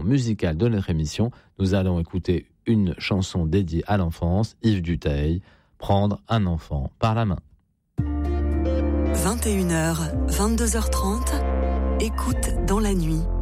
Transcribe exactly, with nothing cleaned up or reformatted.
musicale de notre émission. Nous allons écouter une chanson dédiée à l'enfance, Yves Dutheil, Prendre un enfant par la main. vingt et une heures, vingt-deux heures trente, écoute dans la nuit.